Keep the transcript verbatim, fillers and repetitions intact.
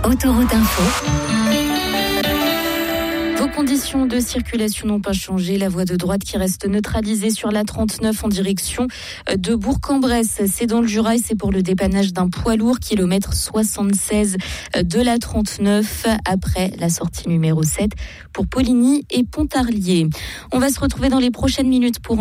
Autoroute Info. Vos conditions de circulation n'ont pas changé. La voie de droite qui reste neutralisée sur la trente-neuf en direction de Bourg-en-Bresse. C'est dans le Jura et c'est pour le dépannage d'un poids lourd, kilomètre soixante-seize de la trente-neuf, après la sortie numéro sept pour Poligny et Pontarlier. On va se retrouver dans les prochaines minutes pour